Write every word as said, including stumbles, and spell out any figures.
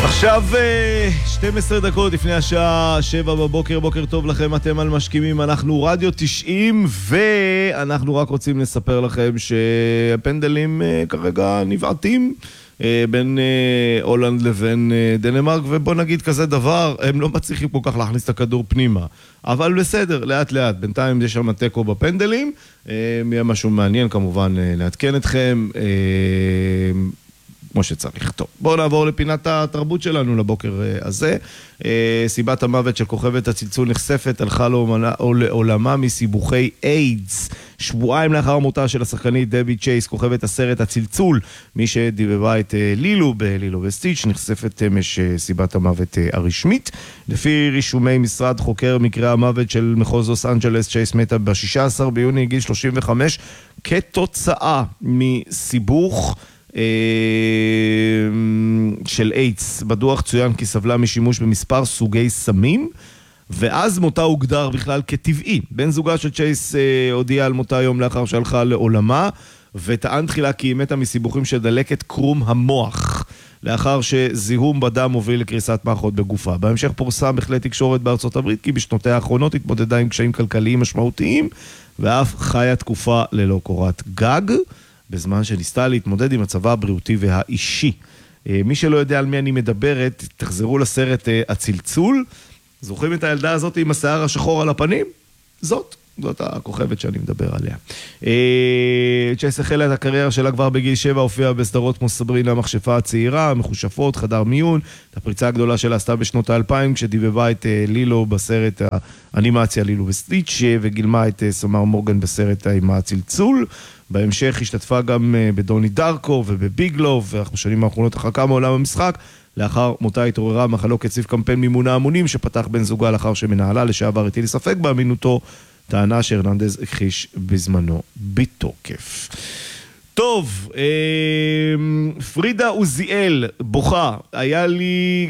עכשיו שתים עשרה דקות לפני השעה שבע בבוקר, בוקר טוב לכם, אתם על משכימים, אנחנו רדיו תשעים, ואנחנו רק רוצים לספר לכם שהפנדלים כרגע נבעטים בין הולנד לבין דנמרק, ובוא נגיד כזה דבר, הם לא מצליחים כל כך להכניס את הכדור פנימה, אבל בסדר, לאט לאט, בינתיים יש שם טקו בפנדלים, יהיה משהו מעניין כמובן לעדכן אתכם, כמו שצריך. טוב, בואו נעבור לפינת התרבות שלנו לבוקר הזה. סיבת המוות של כוכבת הצלצול נחשפת, הלכה לעולמה מסיבוכי איידס. שבועיים לאחר מותה של השחקנית דבי צ'ייס, כוכבת הסרט הצלצול, מי שדיבבה את לילו בלילו וסטיץ', נחשפת אמש סיבת המוות הרשמית. לפי רישומי משרד חוקר מקרה המוות של מחוז לוס אנג'לס, צ'ייס מתה ב-שישה עשר ביוני, גיל שלושים וחמש, כתוצאה מסיבוך של איידס. בדוח צוין כי סבלה משימוש במספר סוגי סמים, ואז מותה הוגדר בכלל כטבעי. בן זוגה של צ'ייס הודיע על מותה יום לאחר שהלכה לעולמה, וטען תחילה כי היא מתה מסיבוכים של דלקת קרום המוח, לאחר שזיהום בדם הוביל לקריסת מערכות בגופה. בהמשך פורסם בכלי תקשורת בארצות הברית כי בשנותיה האחרונות התמודדה עם קשיים כלכליים משמעותיים, ואף חיה תקופה ללא קורת גג, בזמן שניסתה להתמודד עם הצבא הבריאותי והאישי. מי שלא יודע על מי אני מדברת, תחזרו לסרט הצלצול. זוכרים את הילדה הזאת עם השיער השחור על הפנים? זאת. זאת הכוכבת שאני מדבר עליה. צ'ייס החלה את הקריירה שלה כבר בגיל שבע, הופיעה בסדרות כמו סברינה המכשפה הצעירה, מחושפות, חדר מיון. את הפריצה הגדולה שלה עשתה בשנות האלפיים, כשדיבבה את לילו בסרט האנימציה לילו וסטיץ', וגילמה את סמר מורגן בסרט האימה הצלצול. בהמשך השתתפה גם בדוני דארקו ובביגלוב, ואנחנו בשנים האחרונות הרחקה מעולם המשחק. לאחר מותה התעוררה מחלוקת סביב קמפיין מימון ההמונים שפתח בן זוגה לאחר שמנהלה לשעבר הטיל ספק באמינותו, טענה שהרננדז הכחיש בזמנו בתוקף. טוב, פרידה עוזיאל בוכה, היה לי